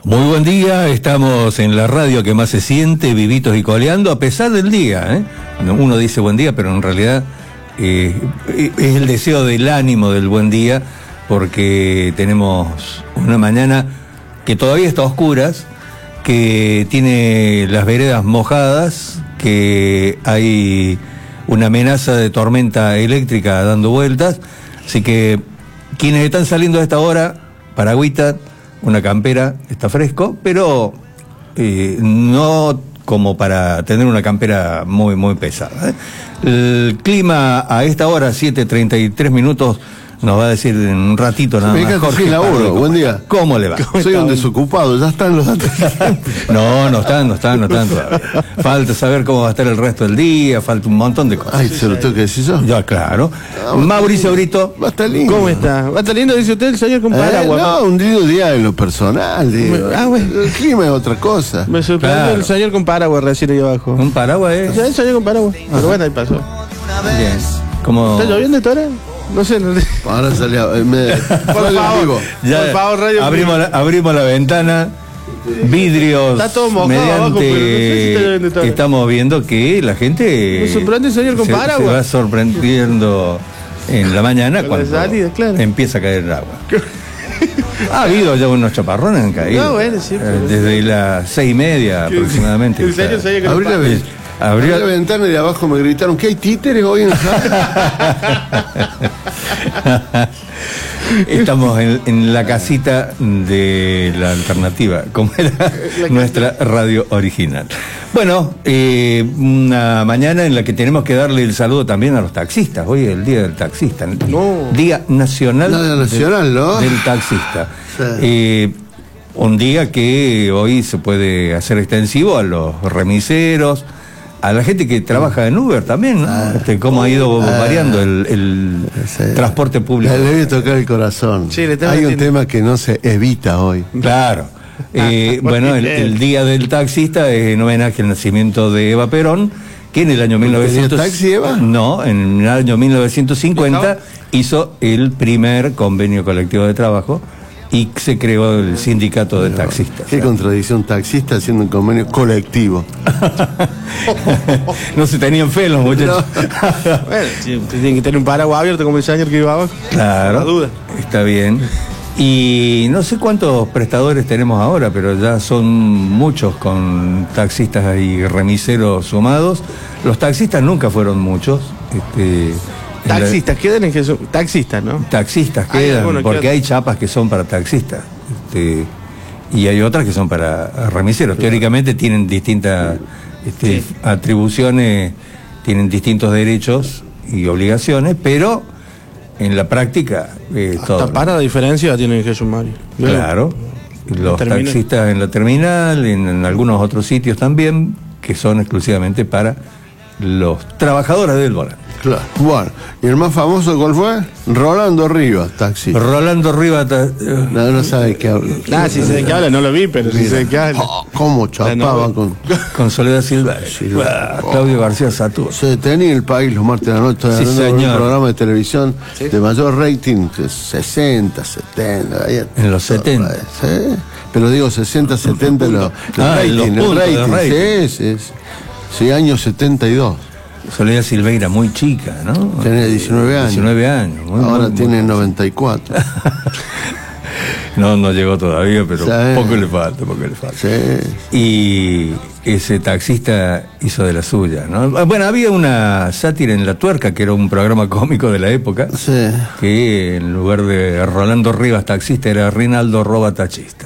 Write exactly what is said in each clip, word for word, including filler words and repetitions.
Muy buen día, estamos en la radio que más se siente, vivitos y coleando, a pesar del día, ¿eh? Uno dice buen día, pero en realidad eh, es el deseo del ánimo del buen día, porque tenemos una mañana que todavía está a oscuras, que tiene las veredas mojadas, que hay una amenaza de tormenta eléctrica dando vueltas, así que quienes están saliendo a esta hora, paragüita, una campera, está fresco, pero eh, no como para tener una campera muy, muy pesada, ¿eh? El clima a esta hora, siete treinta y tres minutos, nos va a decir en un ratito nada más. Jorge, sí, laburo. Buen día. ¿Cómo le va? Soy un desocupado, ya están los datos. No, no están, no están, no están todavía. Falta saber cómo va a estar el resto del día, falta un montón de cosas. Ay, ¿se lo tengo que decir yo? Ya, claro. Ah, Mauricio Brito. Va a estar lindo. ¿Cómo está? Va a estar lindo, dice usted, el señor con paraguas. Eh, no, un lindo día en lo personal. Digo. Ah, bueno. El clima es otra cosa. Me sorprendió Claro. el señor con paraguas recién ahí abajo. Un paraguas, ¿eh? Ya, el señor con paraguas. Pero bueno, ahí pasó. Bien. Como... ¿Está lloviendo esto ahora? No sé, no sé. Ahora salió. Eh, me... Por favor, vivo. Ya, por favor, radio abrimos la, abrimos la ventana, vidrios, Está todo mojado mediante, abajo, pero no sé si está lloviendo todo. estamos viendo que la gente Me sorprende el señor con se, paraguas. se va sorprendiendo en la mañana Con la cuando salida, claro. empieza a caer el agua. Ha habido ya unos chaparrones han caído. No, bueno, sí, pero- Eh, desde las seis y media aproximadamente. El señor sabía que Abrí la, ven- Abrió- abrí la ventana y de abajo me gritaron que hay títeres hoy en la Estamos en, en la casita de la alternativa, como era nuestra radio original. Bueno, eh, una mañana en la que tenemos que darle el saludo también a los taxistas. Hoy es el Día del Taxista, No. Día Nacional, Día Nacional, del, ¿no? del Taxista. Sí. Eh, un día que hoy se puede hacer extensivo a los remiseros, a la gente que trabaja en Uber también, ¿no? Ah. Este, cómo ha ido Ah. variando el, el Sí. transporte público. Le debe tocar el corazón. Sí, le tengo hay que un decir- tema que no se evita hoy. Claro. Eh, bueno, el, el Día del Taxista es en homenaje al nacimiento de Eva Perón, que en el año mil novecientos... ¿Tenía taxi, Eva? No, en el año mil novecientos cincuenta hizo el primer convenio colectivo de trabajo y se creó el sindicato de taxistas. Qué contradicción, taxista haciendo un convenio colectivo. No se tenían fe los muchachos. Bueno, sí, tienen que tener un paraguas abierto como el señor que iba abajo. Claro, Por la duda. está bien. Y no sé cuántos prestadores tenemos ahora, pero ya son muchos con taxistas y remiseros sumados. Los taxistas nunca fueron muchos. Este, en la- Taxistas, quedan en Jesús. Taxistas, ¿no? Taxistas Hay quedan, algunos que porque otros. hay chapas que son para taxistas. Este, y hay otras que son para remiseros. Teóricamente tienen distintas este, atribuciones, tienen distintos derechos y obligaciones, pero en la práctica eh, todo. Hasta para la diferencia tiene Jesús Mario. Claro, los terminal. taxistas en la terminal, en, en algunos otros sitios también, que son exclusivamente para los trabajadores del volante. Claro. Bueno, ¿y el más famoso cuál fue? Rolando Rivas, taxi. Rolando Rivas, ta- No, no sabe qué habla. Ah, si sé de qué habla, no lo vi, pero si sé de qué habla. Oh, ¿Cómo chapaba no, con...? con Soledad Silva, Silva. Ah, Claudio García Satúr. Se detenía el país los martes de la noche. Sí, hablando de señor. un programa de televisión de mayor rating, que es sesenta, setenta. ahí- En los setenta. Sí, pero digo sesenta, setenta, lo, el Ah, rating, los el puntos de rating. rating. Sí, sí, sí. Sí, año setenta y dos. Soledad Silveira, muy chica, ¿no? Tenía diecinueve años. diecinueve años. muy, Ahora muy, tiene muy- noventa y cuatro. No, no llegó todavía, pero Sí. poco le falta, poco le falta. Sí. Y ese taxista hizo de la suya, ¿no? Bueno, había una sátira en La Tuerca, que era un programa cómico de la época, Sí. que en lugar de Rolando Rivas taxista era Rinaldo Roba taxista.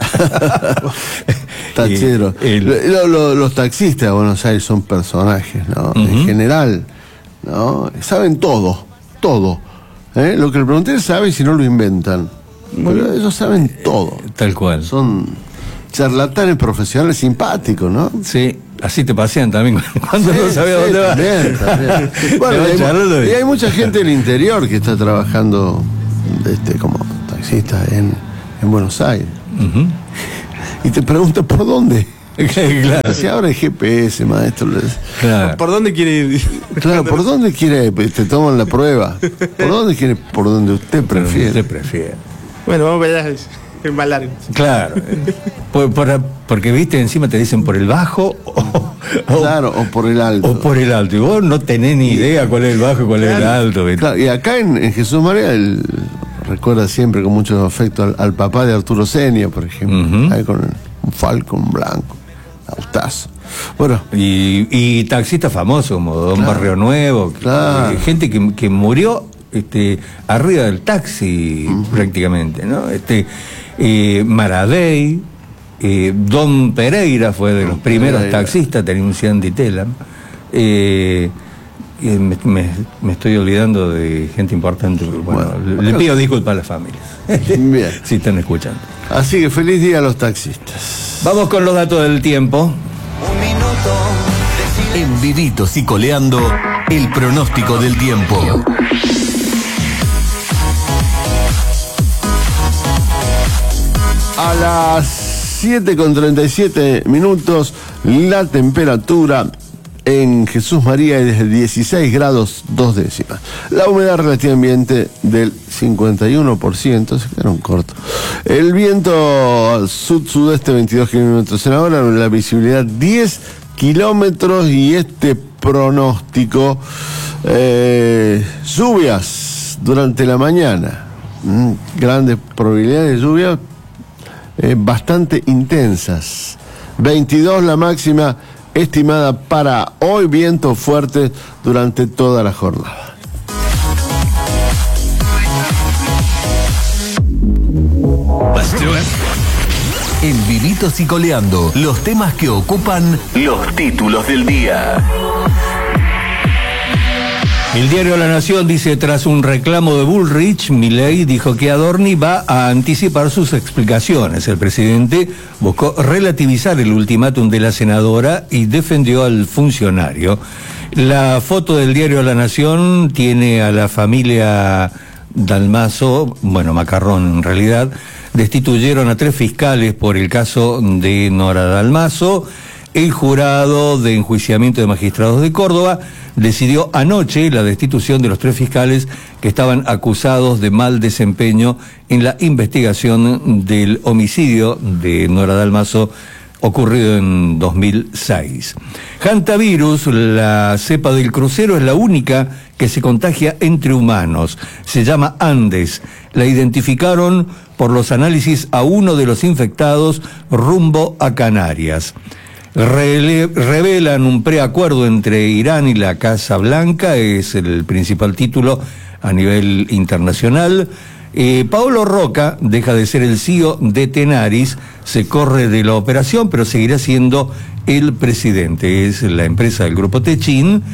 Tachero. Y el- Lo- lo- los taxistas de Buenos Aires son personajes, ¿no? En general, ¿no? Saben todo, todo. ¿Eh? Lo que el pregunté sabe si no lo inventan. Pero ellos saben todo. Tal cual. Son charlatanes profesionales simpáticos, ¿no? Sí, así te pasean también cuando no sabías Sí, dónde vas. también, también. Bueno, Te va y hay, charlando mu- y- y hay mucha gente del interior que está trabajando este, como taxista en, en Buenos Aires. Ujú. Y te pregunta por dónde. Claro, Si ahora hay G P S, maestro. les- claro. ¿Por dónde quiere ir? Claro, ¿por dónde quiere? Te toman la prueba. ¿Por dónde quiere? Por donde usted prefiere. Usted prefiere. Bueno, vamos para allá. Es más largo. Claro. por, por, porque, viste, encima te dicen por el bajo o, o, claro, o por el alto. O por el alto. Y vos no tenés ni idea cuál es el bajo y cuál claro, es el alto. Claro, y acá en, en Jesús María, el, recuerda siempre con mucho afecto al, al papá de Arturo Senia, por ejemplo. Uh-huh. Ahí con un Falcon blanco. Austazo. Bueno. Y, y taxistas famosos como Don claro, Barrio Nuevo. Claro. Gente que, que murió este, arriba del taxi, uh-huh, prácticamente, ¿no? Este, eh, Maradei, eh, Don Pereira fue de los primeros Pereira. taxistas, tenía un Cian di Telam. Eh, me, me, me estoy olvidando de gente importante. Bueno, bueno le, le pido disculpas a las familias. Bien. Si están escuchando. Así que feliz día a los taxistas. Vamos con los datos del tiempo. Un minuto de en Vivitos y Coleando, el pronóstico del tiempo. A las siete con treinta y siete minutos, la temperatura en Jesús María es de dieciséis grados dos décimas. La humedad relativa ambiente del cincuenta y uno por ciento, se quedaron cortos. El viento sud-sudeste veintidós kilómetros en hora, la visibilidad diez kilómetros y este pronóstico, eh, lluvias durante la mañana, mm, grandes probabilidades de lluvia, eh, bastante intensas. veintidós la máxima estimada para hoy, vientos fuertes durante toda la jornada. En Vivitos y Coleando, los temas que ocupan los títulos del día. El diario La Nación dice, tras un reclamo de Bullrich, Milei dijo que Adorni va a anticipar sus explicaciones. El presidente buscó relativizar el ultimátum de la senadora y defendió al funcionario. La foto del diario La Nación tiene a la familia Dalmaso, bueno, Macarrón en realidad, destituyeron a tres fiscales por el caso de Nora Dalmaso. El jurado de enjuiciamiento de magistrados de Córdoba decidió anoche la destitución de los tres fiscales que estaban acusados de mal desempeño en la investigación del homicidio de Nora Dalmaso ocurrido en dos mil seis. Hantavirus, la cepa del crucero, es la única que se contagia entre humanos. Se llama Andes. La identificaron por los análisis a uno de los infectados rumbo a Canarias. Rele- revelan un preacuerdo entre Irán y la Casa Blanca, es el principal título a nivel internacional. Eh, Paolo Roca deja de ser el C E O de Tenaris, se corre de la operación, pero seguirá siendo el presidente. Es la empresa del grupo Techin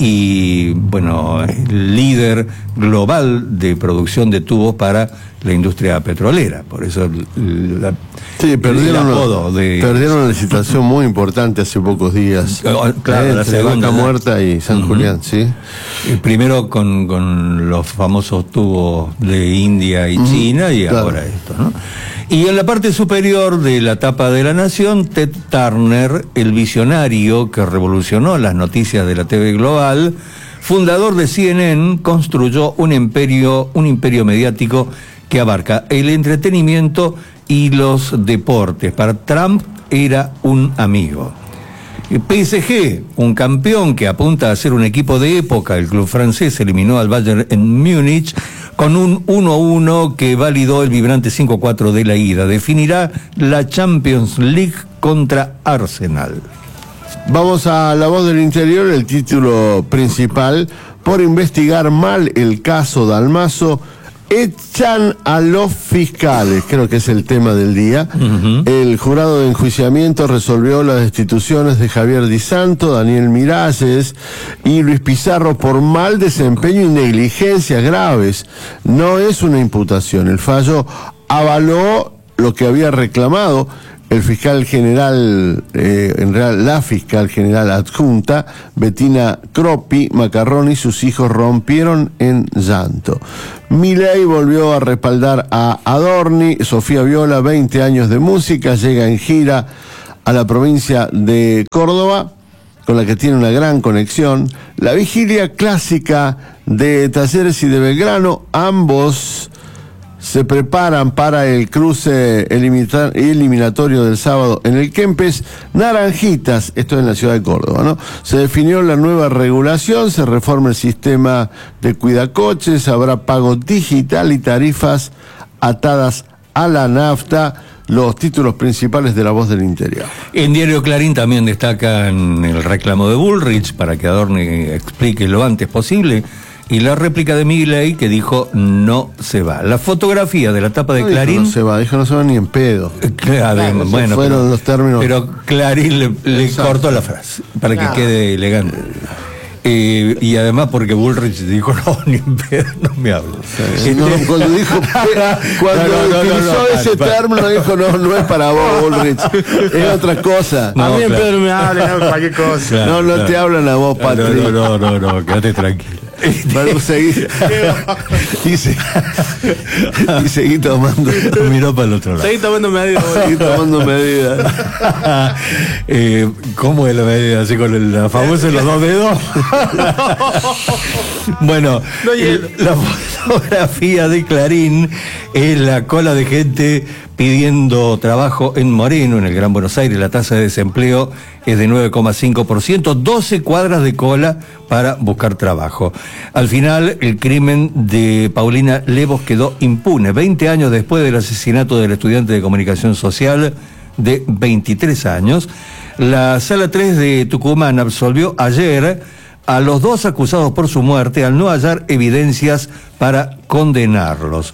y, bueno, líder global de producción de tubos para la industria petrolera. Por eso la, sí, perdieron, el apodo de... perdieron una licitación muy importante hace pocos días. Claro, eh, la segunda, Vaca Muerta y San uh-huh. Julián, ¿sí? Primero con, con los famosos tubos de India y uh-huh. China y claro. ahora esto, ¿no? Y en la parte superior de la tapa de La Nación, Ted Turner, el visionario que revolucionó las noticias de la T V global, fundador de C N N, construyó un imperio, un imperio mediático que abarca el entretenimiento y los deportes. Para Trump era un amigo. El P S G, un campeón que apunta a ser un equipo de época, el club francés eliminó al Bayern en Múnich con un uno a uno que validó el vibrante cinco a cuatro de la ida. Definirá la Champions League contra Arsenal. Vamos a La Voz del Interior, el título principal: por investigar mal el caso Dalmaso, echan a los fiscales. Creo que es el tema del día. Uh-huh. El jurado de enjuiciamiento resolvió las destituciones de Javier Di Santo, Daniel Miralles y Luis Pizarro por mal desempeño y negligencias graves. No es una imputación. El fallo avaló lo que había reclamado el fiscal general, eh, en realidad la fiscal general adjunta, Bettina Croppi. Macarrón y sus hijos rompieron en llanto. Milei volvió a respaldar a Adorni. Sofía Viola, veinte años de música, llega en gira a la provincia de Córdoba, con la que tiene una gran conexión. La vigilia clásica de Talleres y de Belgrano, ambos se preparan para el cruce elimita- eliminatorio del sábado en el Kempes. Naranjitas, esto es en la ciudad de Córdoba, ¿no? Se definió la nueva regulación, se reforma el sistema de cuidacoches, habrá pago digital y tarifas atadas a la nafta. Los títulos principales de La Voz del Interior. En Diario Clarín también destacan el reclamo de Bullrich para que Adorni explique lo antes posible y la réplica de Milei que dijo no se va. La fotografía de la tapa de No dijo Clarín... no se va, dijo no se va ni en pedo. Claro, Claro, esos bueno, fueron pero, los términos. pero Clarín le, le Exacto. cortó la frase para Claro. que quede elegante. Eh, y además porque Bullrich dijo no, ni en pedo, no me hablo. No, cuando dijo pe- cuando No, no, no, utilizó no, no, ese para, para. término dijo no, no es para vos, Bullrich, es otra cosa. No, a mí en claro. Pedro me habla, no, cualquier cosa. Claro, no, no claro. te hablan a vos, No, Patrick. no, no, no, no, quédate tranquilo. Vamos a seguir. y, se- y seguí tomando. Miró para el otro lado. Seguí tomando medidas. Seguí tomando medidas. eh, ¿Cómo es la medida? ¿Así con el, la famosa de los dos dedos? Bueno, No hielo. la fotografía de Clarín es la cola de gente pidiendo trabajo en Moreno, en el Gran Buenos Aires. La tasa de desempleo es de nueve coma cinco por ciento, doce cuadras de cola para buscar trabajo. Al final, el crimen de Paulina Levos quedó impune, veinte años después del asesinato del estudiante de comunicación social de veintitrés años. La Sala tres de Tucumán absolvió ayer a los dos acusados por su muerte al no hallar evidencias para condenarlos.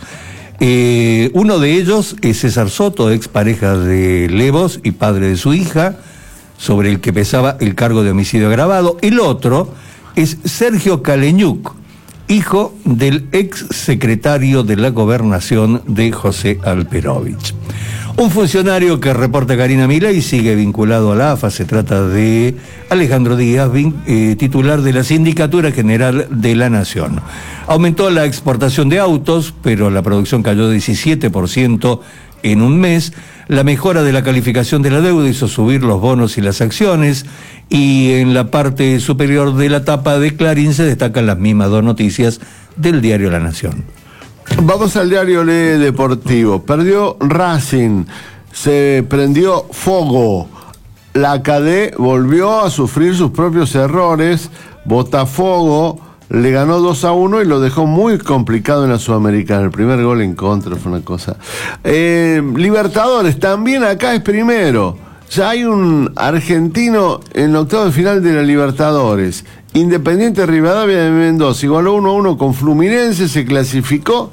Eh, uno de ellos es César Soto, expareja de Levos y padre de su hija, sobre el que pesaba el cargo de homicidio agravado. El otro es Sergio Caleñuc, hijo del ex secretario de la Gobernación de José Alperovich. Un funcionario que reporta Karina Milei sigue vinculado a la A F A. Se trata de Alejandro Díaz, vin, eh, titular de la Sindicatura General de la Nación. Aumentó la exportación de autos, pero la producción cayó diecisiete por ciento en un mes. La mejora de la calificación de la deuda hizo subir los bonos y las acciones. Y en la parte superior de la tapa de Clarín se destacan las mismas dos noticias del diario La Nación. Vamos al diario Le Deportivo. Perdió Racing, se prendió fuego. La C A D volvió a sufrir sus propios errores. Botafogo le ganó dos a uno y lo dejó muy complicado en la Sudamericana. El primer gol en contra fue una cosa. Eh, Libertadores, también acá es primero. Ya hay un argentino en el octavo de final de la Libertadores. Independiente Rivadavia de Mendoza igualó uno a uno con Fluminense, se clasificó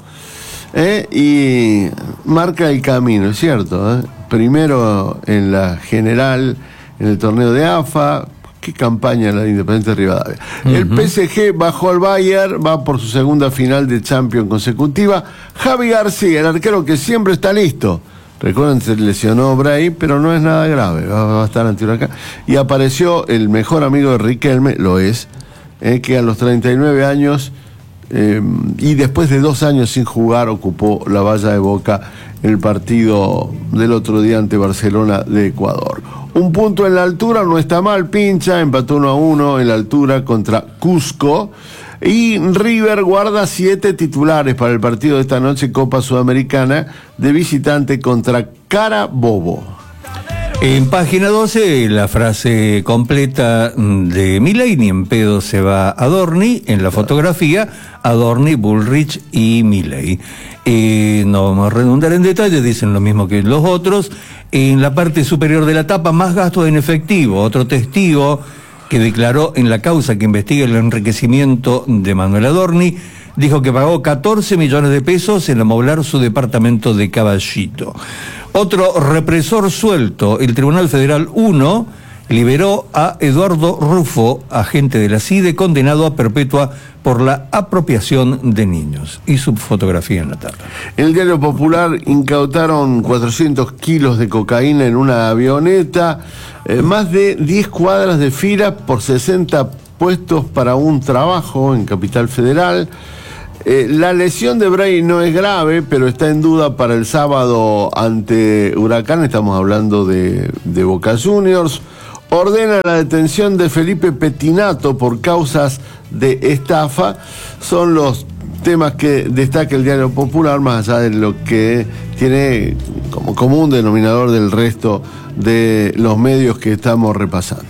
eh, y marca el camino, es cierto. Eh. Primero en la general, en el torneo de A F A. Qué campaña la de Independiente Rivadavia. Uh-huh. El P S G bajó al Bayern, va por su segunda final de Champions consecutiva. Javi García, el arquero que siempre está listo. Recuerden, se lesionó Bray, pero no es nada grave, va, va a estar anti-huracán. Y apareció el mejor amigo de Riquelme, lo es, eh, que a los treinta y nueve años, eh, y después de dos años sin jugar, ocupó la valla de Boca en el partido del otro día ante Barcelona de Ecuador. Un punto en la altura, no está mal, pincha, empató uno a uno en la altura contra Cusco. Y River guarda siete titulares para el partido de esta noche, Copa Sudamericana, de visitante contra Carabobo. En página doce, la frase completa de Milei, ni en pedo se va Adorni, en la fotografía, Adorni, Bullrich y Milei. Eh, no vamos a redundar en detalles, dicen lo mismo que los otros. En la parte superior de la tapa, más gastos en efectivo, otro testigo que declaró en la causa que investiga el enriquecimiento de Manuel Adorni, dijo que pagó catorce millones de pesos en amoblar su departamento de Caballito. Otro represor suelto, el Tribunal Federal uno liberó a Eduardo Rufo, agente de la C I D E, condenado a perpetua por la apropiación de niños. Y su fotografía en la tapa. En el Diario Popular incautaron cuatrocientos kilos de cocaína en una avioneta, eh, más de diez cuadras de fila por sesenta puestos para un trabajo en Capital Federal. Eh, la lesión de Bray no es grave, pero está en duda para el sábado ante Huracán. Estamos hablando de, de Boca Juniors. Ordena la detención de Felipe Pettinato por causas de estafa. Son los temas que destaca el Diario Popular, más allá de lo que tiene como común denominador del resto de los medios que estamos repasando.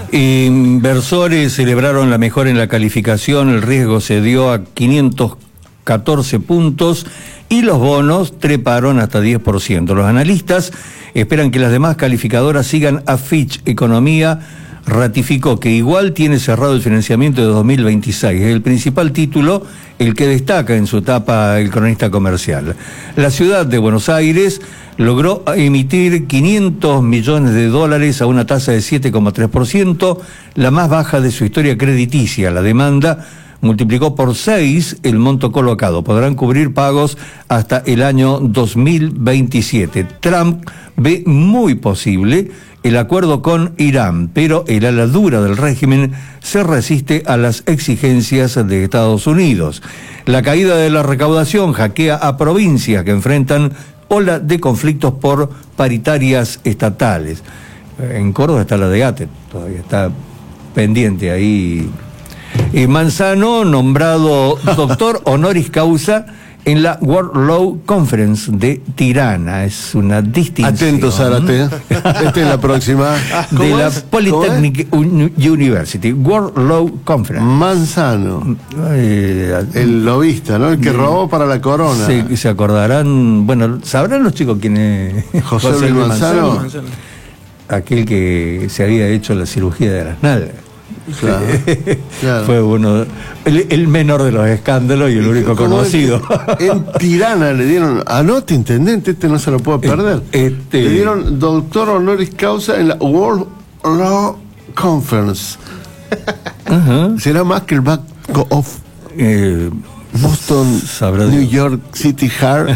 Inversores celebraron la mejora en la calificación, el riesgo se dio a quinientos catorce puntos y los bonos treparon hasta diez por ciento. Los analistas esperan que las demás calificadoras sigan a Fitch. Economía ratificó que igual tiene cerrado el financiamiento de dos mil veintiséis. Es el principal título, el que destaca en su etapa el cronista comercial. La ciudad de Buenos Aires logró emitir quinientos millones de dólares a una tasa de siete coma tres por ciento, la más baja de su historia crediticia. La demanda multiplicó por seis el monto colocado. Podrán cubrir pagos hasta el año dos mil veintisiete. Trump ve muy posible el acuerdo con Irán, pero el ala dura del régimen se resiste a las exigencias de Estados Unidos. La caída de la recaudación hackea a provincias que enfrentan ola de conflictos por paritarias estatales. En Córdoba está la de A T E, todavía está pendiente ahí. Eh, Manzano, nombrado doctor honoris causa en la World Law Conference de Tirana. Es una distinción. Atento, Zárate. Esta es la próxima. De la Polytechnic University. World Law Conference. Manzano. Eh, el lobista, ¿no? El que robó para la corona. Se, se acordarán, bueno, ¿sabrán los chicos quién es José, José Luis Manzano? Manzano? Aquel que se había hecho la cirugía de las nalgas. Claro, claro. Fue uno, el, el menor de los escándalos y el único conocido. En Tirana le dieron, anote intendente, este no se lo puede perder. Este... Le dieron doctor honoris causa en la World Law Conference. Uh-huh. Será más que el Banco of eh, Boston, New Dios. York City Hard.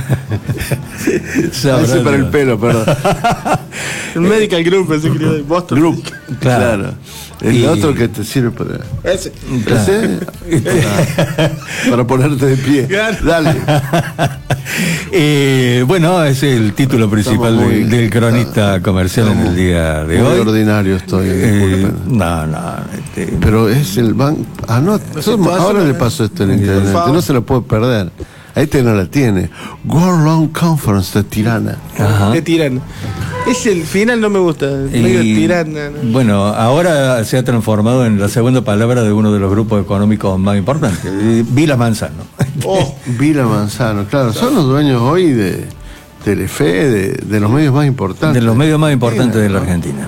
Ese para el pelo, perdón. El Medical Group, ese que de Boston Group, claro. claro. El y... otro que te sirve para... Ese. ¿Ese? Para, para ponerte de pie. Claro. Dale. Eh, bueno, es el título principal muy, de, del cronista está, comercial en el día de muy hoy. Muy ordinario estoy. Eh, no, no. Este... Pero es el banco... Ah, no, no ahora pasa, le paso esto en internet. No se lo puede perder. Este no la tiene. World Law Conference de Tirana. Ajá. De Tirana. Es el final, no me gusta. Medio y, Tirana. ¿No? Bueno, ahora se ha transformado en la segunda palabra de uno de los grupos económicos más importantes. Vila Manzano. Oh, Vila Manzano, claro. Son los dueños hoy de Telefe, de, de los medios más importantes. De los medios más importantes de la Argentina.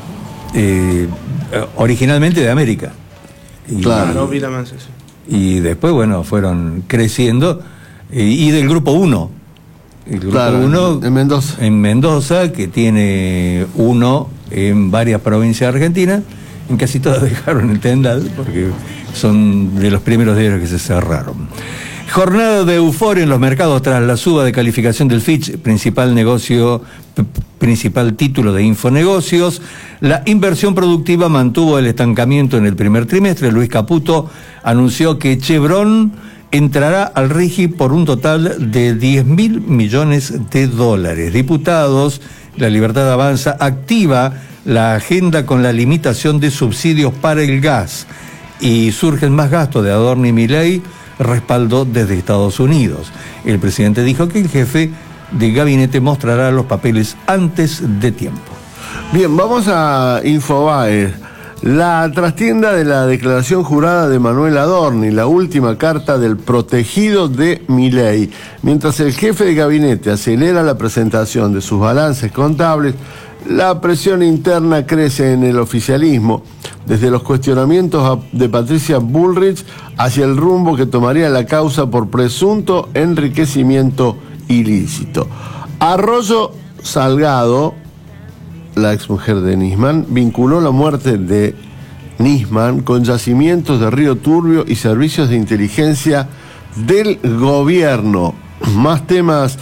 Eh, originalmente de América. Y, claro. No, Vila Manzano. Y después, bueno, fueron creciendo. Y del grupo uno. El grupo claro, uno en Mendoza. En Mendoza, que tiene uno en varias provincias de Argentina. En casi todas dejaron el Tendal, porque son de los primeros diarios que se cerraron. Jornada de euforia en los mercados tras la suba de calificación del Fitch, principal negocio, principal título de Infonegocios. La inversión productiva mantuvo el estancamiento en el primer trimestre. Luis Caputo anunció que Chevron entrará al R I G I por un total de diez mil millones de dólares. Diputados, La Libertad Avanza activa la agenda con la limitación de subsidios para el gas y surgen más gastos de Adorni y Milei, respaldo desde Estados Unidos. El presidente dijo que el jefe de gabinete mostrará los papeles antes de tiempo. Bien, vamos a Infobae. La trastienda de la declaración jurada de Manuel Adorni, la última carta del protegido de Milei. Mientras el jefe de gabinete acelera la presentación de sus balances contables, la presión interna crece en el oficialismo, desde los cuestionamientos de Patricia Bullrich hacia el rumbo que tomaría la causa por presunto enriquecimiento ilícito. Arroyo Salgado, la exmujer de Nisman, vinculó la muerte de Nisman con yacimientos de Río Turbio y servicios de inteligencia del gobierno. Más temas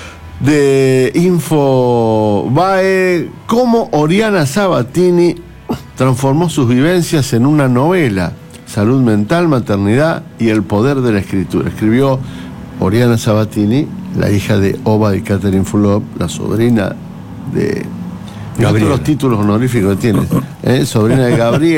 de Infobae, cómo Oriana Sabatini transformó sus vivencias en una novela, Salud mental, maternidad y el poder de la escritura. Escribió Oriana Sabatini, la hija de Oba y Catherine Fulop, la sobrina de... Gabriel. Los títulos honoríficos que tiene, ¿eh? Sobrina de Gabriel.